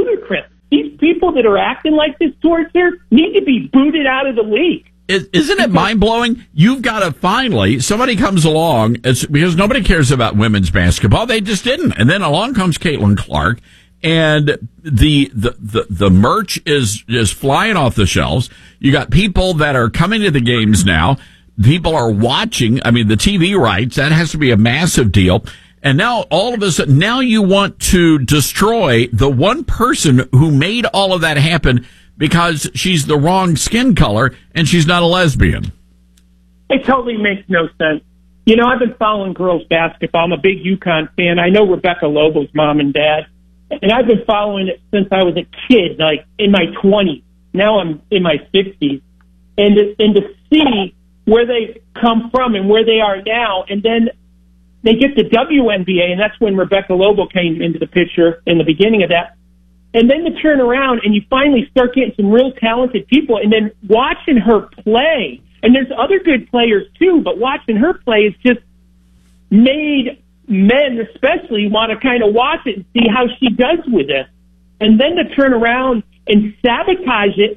ludicrous. These people that are acting like this towards her need to be booted out of the league. Isn't it mind-blowing? You've got to finally, somebody comes along, because nobody cares about women's basketball. They just didn't. And then along comes Caitlin Clark, and the merch is flying off the shelves. You got people that are coming to the games now. People are watching. I mean, the TV rights, that has to be a massive deal. And now, all of a sudden, now you want to destroy the one person who made all of that happen because she's the wrong skin color and she's not a lesbian. It totally makes no sense. You know, I've been following girls basketball. I'm a big UConn fan. I know Rebecca Lobo's mom and dad. And I've been following it since I was a kid, like in my 20s. Now I'm in my 60s. And to see where they come from and where they are now, and then they get the WNBA, and that's when Rebecca Lobo came into the picture in the beginning of that. And then to turn around and you finally start getting some real talented people, and then watching her play, and there's other good players too, but watching her play has just made men especially want to kind of watch it and see how she does with it. And then to turn around and sabotage it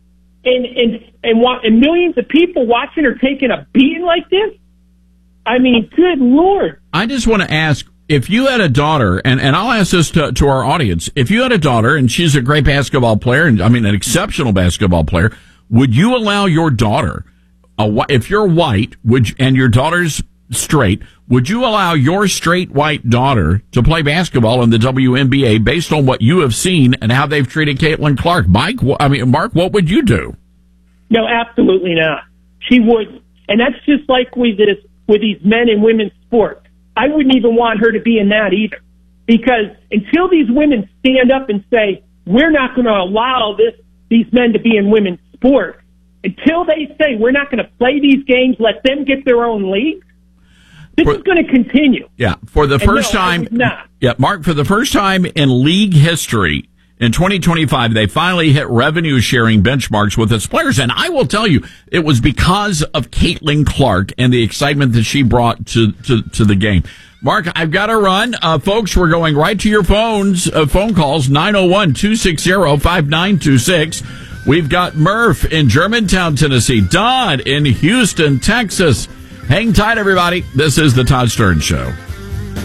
and millions of people watching her taking a beating like this. I mean, good Lord. I just want to ask, if you had a daughter, and I'll ask this to our audience, if you had a daughter and she's a great basketball player, and I mean an exceptional basketball player, would you allow your daughter, if you're white and your daughter's straight, would you allow your straight white daughter to play basketball in the WNBA based on what you have seen and how they've treated Caitlin Clark? Mark, what would you do? No, absolutely not. She would. And that's just like with these men and women's sports. I wouldn't even want her to be in that either. Because until these women stand up and say, we're not going to allow these men to be in women's sports, until they say we're not going to play these games, let them get their own league, this is going to continue. Yeah, for the first time. Yeah, Mark, for the first time in league history, in 2025, they finally hit revenue sharing benchmarks with its players. And I will tell you, it was because of Caitlin Clark and the excitement that she brought to the game. Mark, I've got to run. Folks, we're going right to your phone calls, 901-260-5926. We've got Murph in Germantown, Tennessee. Don in Houston, Texas. Hang tight, everybody. This is the Todd Stern Show.